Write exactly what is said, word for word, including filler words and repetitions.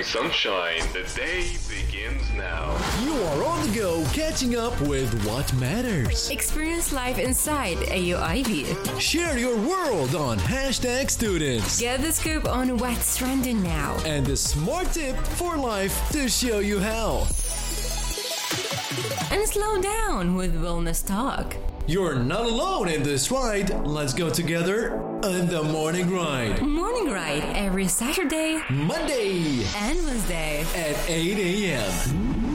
sunshine. The day begins now. You are on the go, catching up with what matters. Experience life inside A U I B. Share your world on hashtag students. Get the scoop on what's trending now. And the smart tip for life to show you how. And slow down with wellness talk. You're not alone in this ride. Let's go together on the Morning Ride. Morning Ride every Saturday, Monday, and Wednesday at eight a.m.